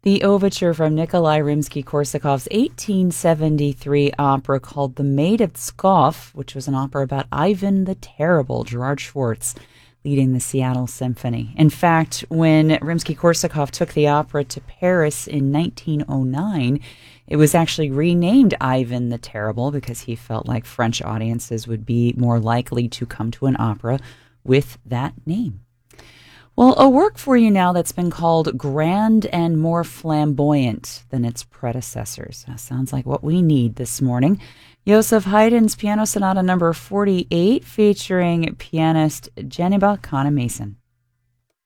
The overture from Nikolai Rimsky-Korsakov's 1873 opera called The Maid of Pskov, which was an opera about Ivan the Terrible, Gerard Schwartz leading the Seattle Symphony. In fact, when Rimsky-Korsakov took the opera to Paris in 1909, it was actually renamed Ivan the Terrible because he felt like French audiences would be more likely to come to an opera with that name. Well, a work for you now that's been called grand and more flamboyant than its predecessors. That sounds like what we need this morning. Joseph Haydn's Piano Sonata number 48 featuring pianist Jeniba Kana-Mason.